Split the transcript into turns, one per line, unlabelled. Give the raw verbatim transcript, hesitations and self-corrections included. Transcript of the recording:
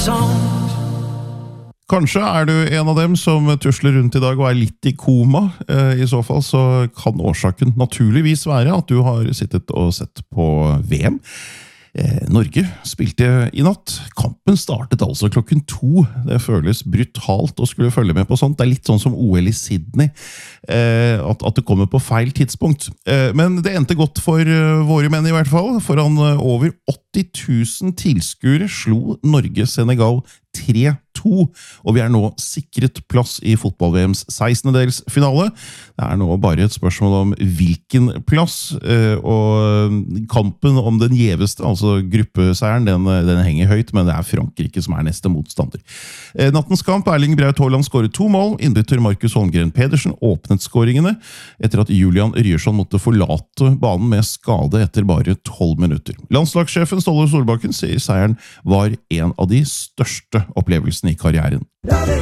Kanskje er du en av dem som tusler rundt i dag og er litt i koma. I så fall så kan årsaken naturligvis være at du har sittet og sett på V M. Norge spilte i natt. Kampen startet altså klokken to. Det føles brutalt å skulle følge med på sånt. Det er litt sånn som O L i Sydney, at, at det kommer på feil tidspunkt. Men det endte godt for våre menn i hvert fall. Foran over åtti tusen tilskuere slo Norge Senegal tre to, og vi er nå sikret plass i fotball-V M's sekstendedelsfinale. Det er nå bare et spørsmål om hvilken plass, og kampen om den gjeveste, altså gruppeseieren, den, den henger høyt, men det er Frankrike som er neste motstander. Nattens kamp, Erling Braut Haaland skåret to mål, innbytter Markus Holmgren Pedersen åpnet skåringene, etter at Julian Ryerson måtte forlate banen med skade etter bare tolv minutter. Landslagssjefen Ståle Solbakken sier seieren var en av de største opplevelsene i karrieren.